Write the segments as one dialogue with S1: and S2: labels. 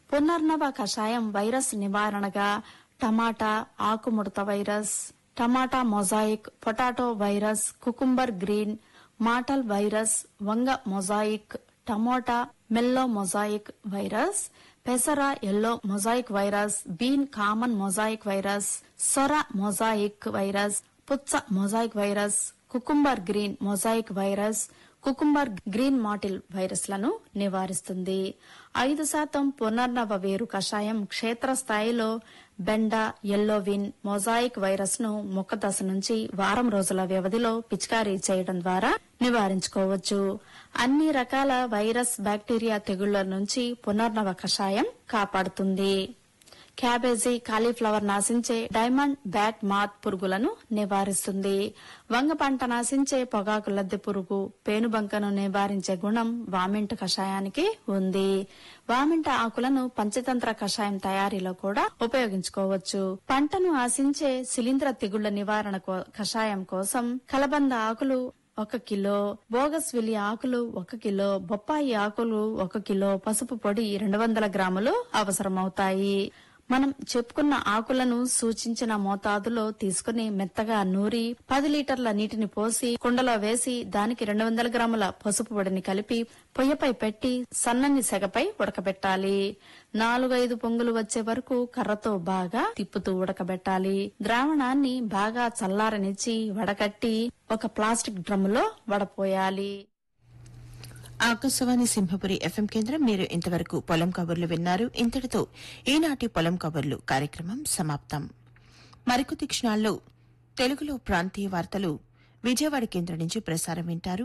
S1: పునర్నవ కషాయం వైరస్ నివారణగా టమాటా ఆకుముడత వైరస్, టమాటా mosaic, potato virus, cucumber green, మాటల్ virus, వంగ mosaic, tomato మెల్లో mosaic virus, పెసర yellow mosaic virus, been common mosaic virus, సొర mosaic virus, పుచ్చ mosaic virus, cucumber green mosaic virus, cucumber green మాటిల్ వైరస్లను నివారిస్తుంది. 5% పునర్నవ వేరు కషాయం క్షేత్రస్థాయిలో బెండ, ఎల్లోవిన్, మొజాయిక్ వైరస్ ను మొక్క దశ నుంచి వారం రోజుల వ్యవధిలో పిచికారీ చేయడం ద్వారా నివారించుకోవచ్చు. అన్ని రకాల వైరస్, బ్యాక్టీరియా తెగుళ్ల నుంచి పునర్నవ కషాయం కాపాడుతుంది. క్యాబేజీ, కాలీఫ్లవర్ నాశించే డైమండ్ బ్యాక్ మాత్ పురుగులను నివారిస్తుంది. వంగ పంట నాశించే పొగాకు లద్దె పురుగు, పేనుబంకను నివారించే గుణం వామింట కషాయానికి ఉంది. వామింట ఆకులను పంచతంత్ర కషాయం తయారీలో కూడా ఉపయోగించుకోవచ్చు. పంటను ఆశించే శిలీంధ్ర తెగుళ్ల నివారణ కషాయం కోసం కలబంద ఆకులు 1 కిలో, బోగస్విలి ఆకులు 1 కిలో, బొప్పాయి ఆకులు 1 కిలో, పసుపు పొడి 200 గ్రాములు అవసరమవుతాయి. మనం చెప్పుకున్న ఆకులను సూచించిన మోతాదులో తీసుకుని మెత్తగా నూరి 10 లీటర్ల నీటిని పోసి కుండలో వేసి దానికి 200 గ్రాముల పసుపు పొడిని కలిపి పొయ్యిపై పెట్టి సన్నని సెగపై ఉడకబెట్టాలి. 4-5 పొంగులు వచ్చే వరకు కర్రతో బాగా తిప్పుతూ ఉడకబెట్టాలి. ద్రావణాన్ని బాగా చల్లారనిచ్చి వడకట్టి ఒక ప్లాస్టిక్ డ్రమ్ములో వడపోయాలి.
S2: ఆకాశవాణి సింహపురి ఎఫ్ఎం కేంద్రం. మీరు ఇంతవరకు పొలం కబుర్లు విన్నారు. ఇంతటితో ఈనాటి పొలం కబుర్లు కార్యక్రమం సమాప్తం. మరికొద్ది క్షణాల్లో తెలుగులో ప్రాంతీయ వార్తలు విజయవాడ కేంద్రం నుంచి ప్రసారం వింటారు.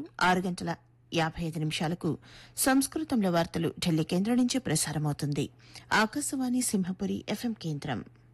S2: 6:55 సంస్కృతంలో వార్తలు ఢిల్లీ కేంద్రం నుంచి ప్రసారమవుతుంది. ఆకాశవాణి సింహపురి ఎఫ్ఎం కేంద్రం.